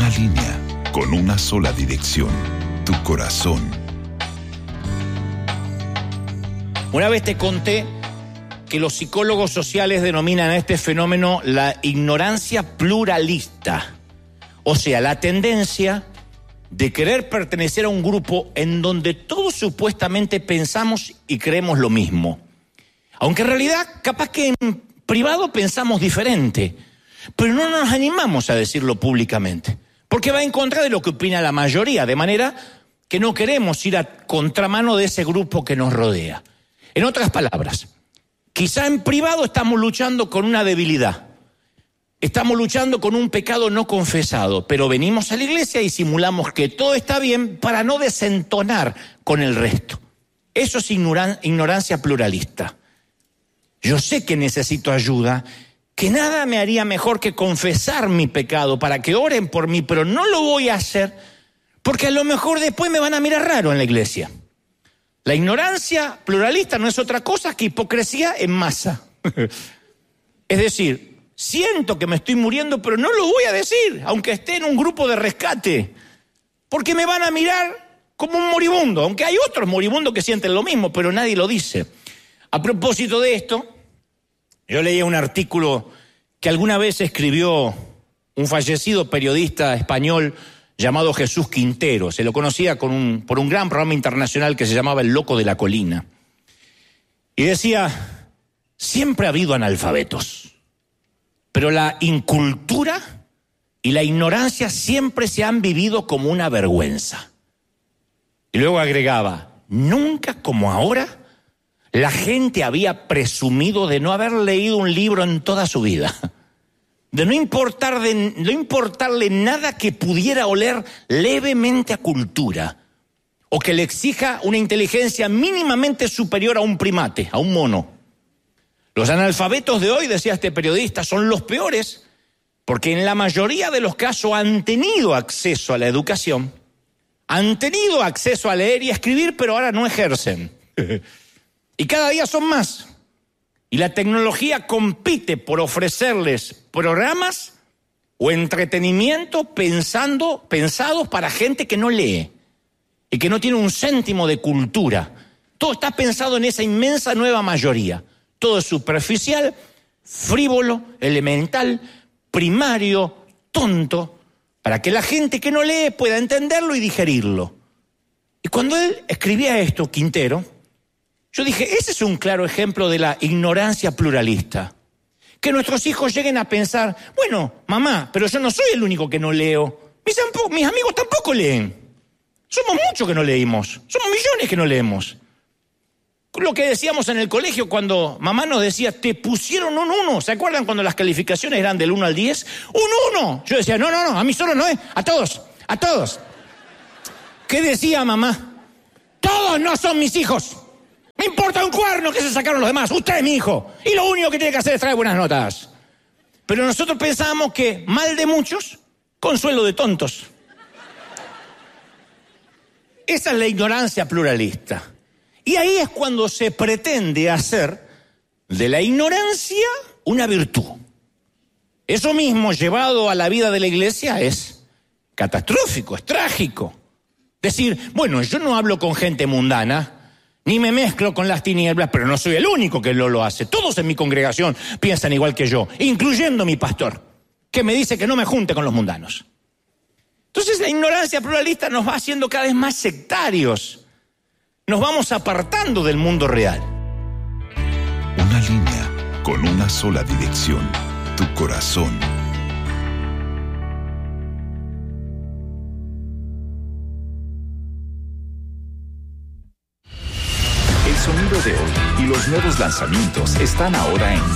Una línea con una sola dirección, tu corazón. Una vez te conté que los psicólogos sociales denominan a este fenómeno la ignorancia pluralista. O sea, la tendencia de querer pertenecer a un grupo en donde todos supuestamente pensamos y creemos lo mismo. Aunque en realidad, capaz que en privado pensamos diferente, pero no nos animamos a decirlo públicamente, porque va en contra de lo que opina la mayoría, de manera que no queremos ir a contramano de ese grupo que nos rodea. En otras palabras, quizá en privado estamos luchando con una debilidad, estamos luchando con un pecado no confesado, pero venimos a la iglesia y simulamos que todo está bien para no desentonar con el resto. Eso es ignorancia pluralista. Yo sé que necesito ayuda, que nada me haría mejor que confesar mi pecado para que oren por mí, pero no lo voy a hacer porque a lo mejor después me van a mirar raro en la iglesia. La ignorancia pluralista no es otra cosa que hipocresía en masa. Es decir, siento que me estoy muriendo, pero no lo voy a decir, aunque esté en un grupo de rescate, porque me van a mirar como un moribundo, aunque hay otros moribundos que sienten lo mismo, pero nadie lo dice. A propósito de esto, yo leía un artículo que alguna vez escribió un fallecido periodista español llamado Jesús Quintero. Se lo conocía por un gran programa internacional que se llamaba El Loco de la Colina. Y decía, siempre ha habido analfabetos, pero la incultura y la ignorancia siempre se han vivido como una vergüenza. Y luego agregaba, nunca como ahora la gente había presumido de no haber leído un libro en toda su vida, de no importarle nada que pudiera oler levemente a cultura, o que le exija una inteligencia mínimamente superior a un primate, a un mono. Los analfabetos de hoy, decía este periodista, son los peores, porque en la mayoría de los casos han tenido acceso a la educación, han tenido acceso a leer y a escribir, pero ahora no ejercen. Y cada día son más. Y la tecnología compite por ofrecerles programas o entretenimiento pensados para gente que no lee y que no tiene un céntimo de cultura. Todo está pensado en esa inmensa nueva mayoría. Todo es superficial, frívolo, elemental, primario, tonto, para que la gente que no lee pueda entenderlo y digerirlo. Y cuando él escribía esto, Quintero, yo dije, ese es un claro ejemplo de la ignorancia pluralista. Que nuestros hijos lleguen a pensar, bueno, mamá, pero yo no soy el único que no leo. Mis amigos tampoco leen. Somos muchos que no leímos. Somos millones que no leemos. Lo que decíamos en el colegio cuando mamá nos decía, te pusieron un 1. ¿Se acuerdan cuando las calificaciones eran del 1 al 10? ¡Un 1! Yo decía, no, a mí solo no es, a todos. ¿Qué decía mamá? Todos no son mis hijos. Me importa un cuerno que se sacaron los demás. Usted es mi hijo. Y lo único que tiene que hacer es traer buenas notas. Pero nosotros pensábamos que mal de muchos, consuelo de tontos. Esa es la ignorancia pluralista. Y ahí es cuando se pretende hacer de la ignorancia una virtud. Eso mismo llevado a la vida de la iglesia es catastrófico, es trágico. Decir, bueno, yo no hablo con gente mundana, ni me mezclo con las tinieblas, pero no soy el único que lo hace. Todos en mi congregación piensan igual que yo, incluyendo mi pastor, que me dice que no me junte con los mundanos. Entonces la ignorancia pluralista nos va haciendo cada vez más sectarios. Nos vamos apartando del mundo real. Una línea con una sola dirección, tu corazón. El sonido de hoy y los nuevos lanzamientos están ahora en